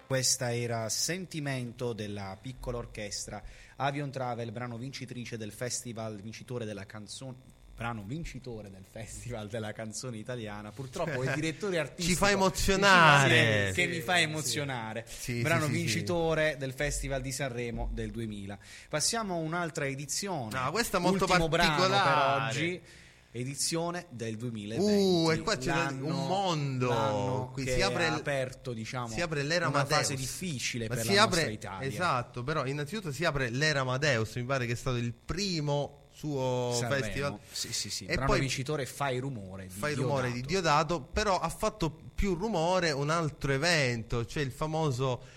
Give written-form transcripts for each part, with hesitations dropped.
Questa era Sentimento della piccola orchestra Avion Travel, brano vincitrice del festival, vincitore della canzone, brano vincitore del festival della canzone italiana. Purtroppo il direttore artistico ci fa emozionare, che mi fa emozionare. Brano vincitore del festival di Sanremo del 2000. Passiamo a un'altra edizione. Questa è molto ultimo particolare brano per oggi. Edizione del 2020. E qua c'è un mondo, qui si apre aperto, diciamo, si apre l'era una Amadeus. fase difficile per si la apre, nostra Italia. Esatto, però innanzitutto si apre l'era Amadeus, mi pare che è stato il primo suo Sanremo. festival. Sì. E brano poi vincitore Fai rumore di Diodato, però ha fatto più rumore un altro evento, cioè il famoso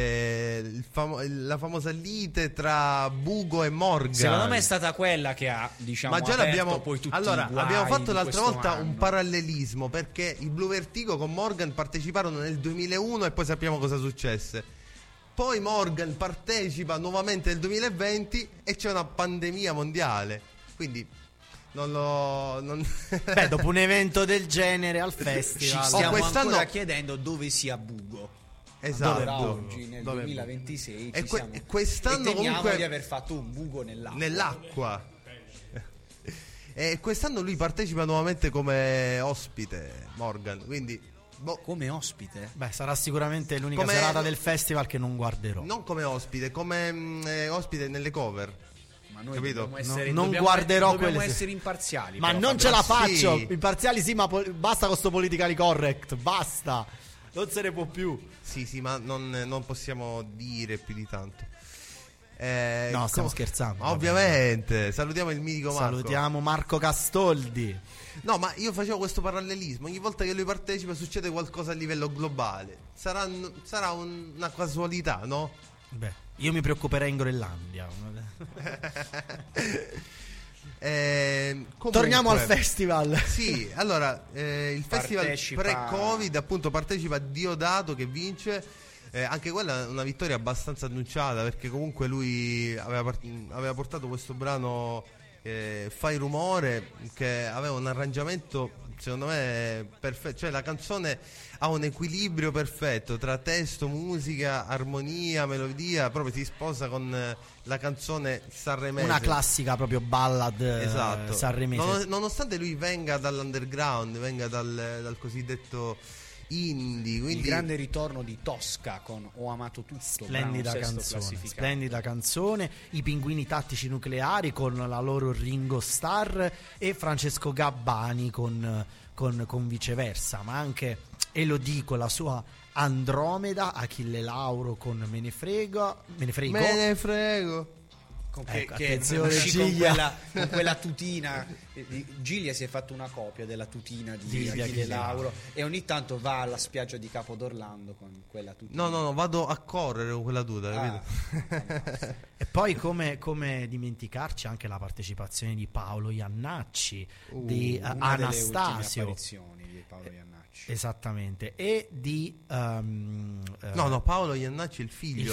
la famosa lite tra Bugo e Morgan. Secondo me è stata quella che ha, diciamo, ma già l'abbiamo, poi tutti abbiamo fatto l'altra volta anno. un parallelismo, perché i Blue Vertigo con Morgan parteciparono nel 2001 e poi sappiamo cosa successe. Poi Morgan partecipa nuovamente nel 2020 e c'è una pandemia mondiale, quindi Beh, dopo un evento del genere al festival ci stiamo ancora chiedendo dove sia Bugo. Esatto, oggi nel 2026 e e quest'anno comunque di aver fatto un buco nell'acqua. E quest'anno lui partecipa nuovamente come ospite, Morgan, quindi come ospite? Beh, sarà sicuramente l'unica serata del festival che non guarderò. Non come ospite, come ospite nelle cover. Ma noi capito? Non guarderò dobbiamo essere imparziali. Ma non ce la faccio. Imparziali sì, ma basta con sto politically correct, basta. Non se ne può più. Sì, ma non possiamo dire più di tanto. No, stiamo scherzando. Ovviamente. Salutiamo il mitico Marco. Salutiamo Marco Castoldi. No, ma io facevo questo parallelismo. Ogni volta che lui partecipa succede qualcosa a livello globale. Sarà una casualità, no? Beh, io mi preoccuperei in Groenlandia. Torniamo al festival. Sì, allora il festival pre-Covid appunto partecipa Diodato che vince. Anche quella è una vittoria abbastanza annunciata, perché comunque lui aveva portato questo brano Fai rumore, che aveva un arrangiamento secondo me perfetto, cioè la canzone ha un equilibrio perfetto tra testo, musica, armonia, melodia, proprio si sposa con la canzone sanremese, una classica proprio ballad. Esatto. Sanremese. Nonostante lui venga dall'underground, venga dal cosiddetto indie, quindi il grande ritorno di Tosca con Ho amato tutto, splendida canzone, i Pinguini Tattici Nucleari con la loro Ringo Starr e Francesco Gabbani con Viceversa, ma anche Elodie con la sua Andromeda, Achille Lauro con Me ne frego. Con quella tutina. Giglia si è fatto una copia della tutina di Achille Lauro e ogni tanto va alla spiaggia di Capo d'Orlando con quella tutina. No, vado a correre con quella tuta, capito? E poi come dimenticarci anche la partecipazione di Paolo Iannacci, di Anastasio, delle apparizioni di Paolo Iannacci. Esattamente, e di Paolo Iannacci il figlio.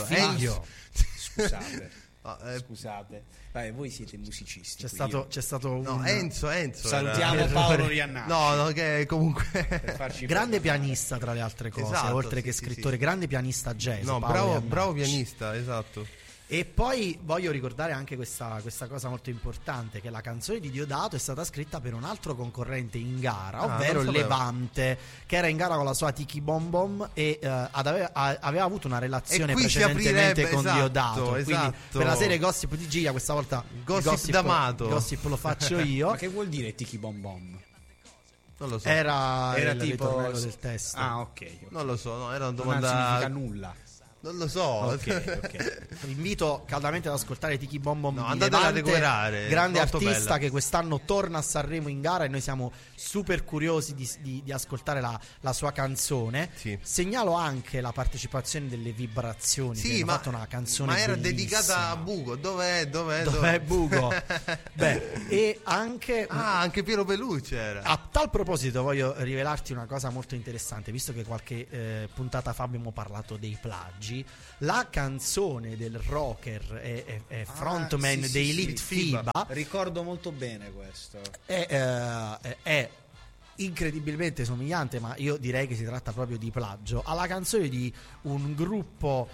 Scusate, voi siete musicisti. C'è stato Enzo. Salutiamo Paolo Iannacci. No, che comunque grande pianista tra le altre cose, esatto, oltre che scrittore, grande pianista jazz. No, bravo pianista, esatto. E poi voglio ricordare anche questa cosa molto importante, che la canzone di Diodato è stata scritta per un altro concorrente in gara, ovvero Levante, che era in gara con la sua Tiki Bom Bom e aveva avuto una relazione precedentemente con Diodato. Quindi per la serie Gossip di Giglia questa volta Gossip d'Amato. Gossip lo faccio io. Ma che vuol dire Tiki Bom Bom? Non lo so. Era il tipo ritornello del testo. Ok. Non lo so, no, era una domanda. Non significa nulla. Non lo so. Ok. Vi invito caldamente ad ascoltare Tiki Bom Bom. Andate a recuperare. Grande artista bella, che quest'anno torna a Sanremo in gara e noi siamo super curiosi di ascoltare la sua canzone. Sì. Segnalo anche la partecipazione delle Vibrazioni. Sì, che hanno fatto una canzone ma era bellissima. dedicata a Bugo. Dov'è Bugo? Beh, e anche anche Piero Pelucci era. A tal proposito voglio rivelarti una cosa molto interessante, visto che qualche puntata fa abbiamo parlato dei plagi. La canzone del rocker e frontman dei Elite FIBA, ricordo molto bene questo, è incredibilmente somigliante, ma io direi che si tratta proprio di plagio, alla canzone di un gruppo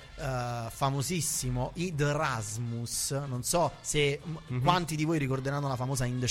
famosissimo, i The Rasmus. Non so se quanti di voi ricorderanno la famosa In the